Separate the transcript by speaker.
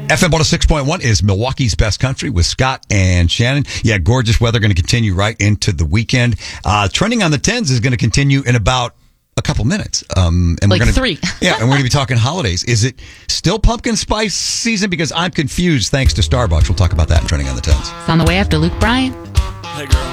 Speaker 1: FM 106.1 is Milwaukee's Best Country with Scott and Shannon. Yeah, gorgeous weather going to continue right into the weekend. Trending on the 10s is going to continue in about a couple minutes. And
Speaker 2: like
Speaker 1: we're gonna,
Speaker 2: 3.
Speaker 1: Yeah, and we're going to be talking holidays. Is it still pumpkin spice season? Because I'm confused thanks to Starbucks. We'll talk about that in Trending on the 10s.
Speaker 2: It's on the way after Luke Bryan.
Speaker 3: Hey, girl.